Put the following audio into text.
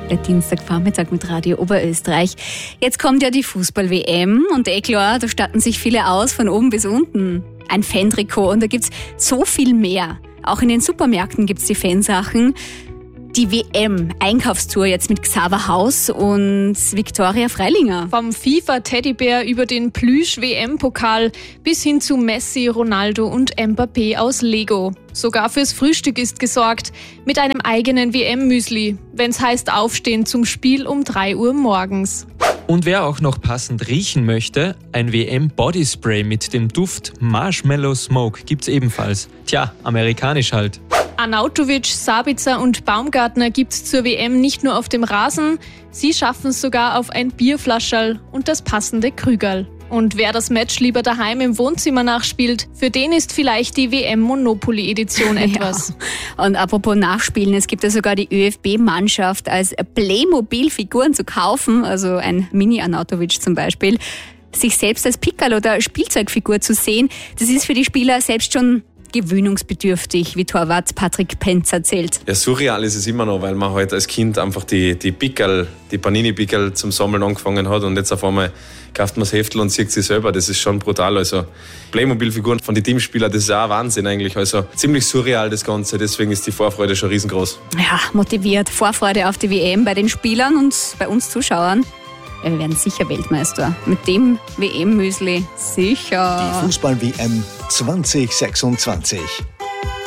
Der Dienstagvormittag mit Radio Oberösterreich. Jetzt kommt ja die Fußball-WM und klar, da statten sich viele aus, von oben bis unten. Ein Fantrikot und da gibt's so viel mehr. Auch in den Supermärkten gibt's die Fansachen. Die WM-Einkaufstour jetzt mit Xaver Haus und Viktoria Freilinger. Vom FIFA-Teddybär über den Plüsch-WM-Pokal bis hin zu Messi, Ronaldo und Mbappé aus Lego. Sogar fürs Frühstück ist gesorgt, mit einem eigenen WM-Müsli, wenn's heißt aufstehen zum Spiel um 3 Uhr morgens. Und wer auch noch passend riechen möchte, ein WM-Bodyspray mit dem Duft Marshmallow Smoke gibt's ebenfalls. Tja, amerikanisch halt. Arnautovic, Sabitzer und Baumgartner gibt's zur WM nicht nur auf dem Rasen, sie schaffen es sogar auf ein Bierflascherl und das passende Krügerl. Und wer das Match lieber daheim im Wohnzimmer nachspielt, für den ist vielleicht die WM-Monopoly-Edition etwas. Ja. Und apropos Nachspielen, es gibt ja sogar die ÖFB-Mannschaft als Playmobil-Figuren zu kaufen, also ein Mini-Arnautovic zum Beispiel. Sich selbst als Pickerl oder Spielzeugfigur zu sehen, das ist für die Spieler selbst schon gewöhnungsbedürftig, wie Torwart Patrick Penz erzählt. Ja, surreal ist es immer noch, weil man halt als Kind einfach die Pickerl, die Panini-Pickerl zum Sammeln angefangen hat und jetzt auf einmal kauft man das Heftel und sieht sie selber. Das ist schon brutal. Also Playmobil-Figuren von den Teamspielern, das ist auch ein Wahnsinn eigentlich. Also ziemlich surreal das Ganze, deswegen ist die Vorfreude schon riesengroß. Ja, motiviert. Vorfreude auf die WM bei den Spielern und bei uns Zuschauern. Ja, wir werden sicher Weltmeister. Mit dem WM-Müsli sicher. Die Fußball-WM 2026.